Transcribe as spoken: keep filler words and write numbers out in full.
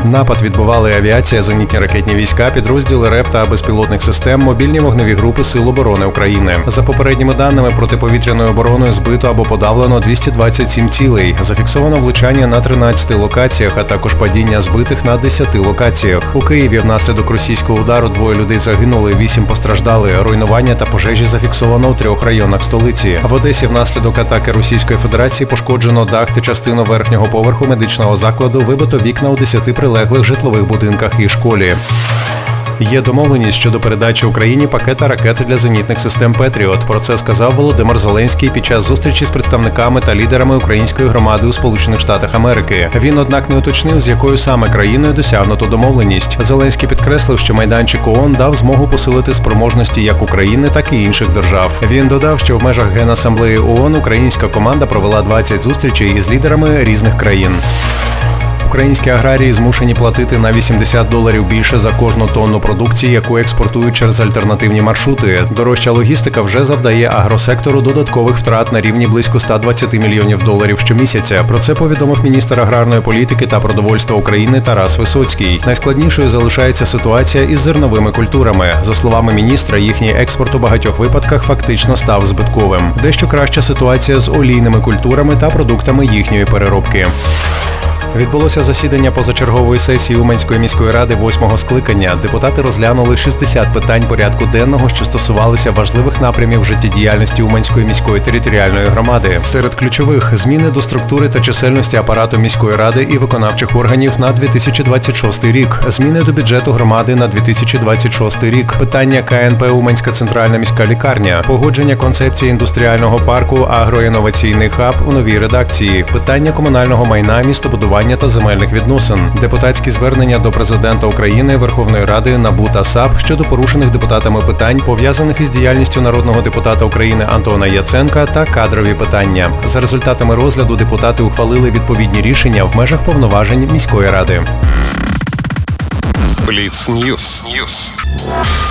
Напад відбували авіація, зенітні ракетні війська, підрозділи РЕП та безпілотних систем, мобільні вогневі групи Сил оборони України. За попередніми даними, протиповітряною обороною збито або подавлено двісті двадцять сім цілей. Зафіксовано влучання на тринадцяти локаціях, а також падіння збитих на десяти локаціях. У Києві внаслідок російського удару двоє людей загинули, вісім постраждали. Руйнування та пожежі зафіксовано у трьох районах столиці. В Одесі внаслідок атаки Російської Федерації пошкоджено дах та частину верхнього поверху медичного закладу, вибито вікна у десяти прилеглих житлових будинках і школі. Є домовленість щодо передачі Україні пакета ракет для зенітних систем «Петріот». Про це сказав Володимир Зеленський під час зустрічі з представниками та лідерами української громади у Сполучених Штатах Америки. Він, однак, не уточнив, з якою саме країною досягнуто домовленість. Зеленський підкреслив, що майданчик ООН дав змогу посилити спроможності як України, так і інших держав. Він додав, що в межах Генасамблеї ООН українська команда провела двадцять зустрічей із лідерами різних країн. Українські аграрії змушені платити на вісімдесят доларів більше за кожну тонну продукції, яку експортують через альтернативні маршрути. Дорожча логістика вже завдає агросектору додаткових втрат на рівні близько ста двадцяти мільйонів доларів щомісяця. Про це повідомив міністр аграрної політики та продовольства України Тарас Висоцький. Найскладнішою залишається ситуація із зерновими культурами. За словами міністра, їхній експорт у багатьох випадках фактично став збитковим. Дещо краща ситуація з олійними культурами та продуктами їхньої переробки. Відбулося засідання позачергової сесії Уманської міської ради восьмого скликання. Депутати розглянули шістдесят питань порядку денного, що стосувалися важливих напрямів життєдіяльності Уманської міської територіальної громади. Серед ключових – зміни до структури та чисельності апарату міської ради і виконавчих органів на дві тисячі двадцять шостий рік, зміни до бюджету громади на дві тисячі двадцять шостий рік, питання ка ен пе Уманська центральна міська лікарня, погодження концепції індустріального парку «Агроінноваційний хаб» у новій редакції, питання комунального майна, містобудування та земельних відносин, депутатські звернення до Президента України, Верховної Ради, НАБУ та САП щодо порушених депутатами питань, пов'язаних із діяльністю народного депутата України Антона Яценка та кадрові питання. За результатами розгляду депутати ухвалили відповідні рішення в межах повноважень міської ради. Бліц Ньюс.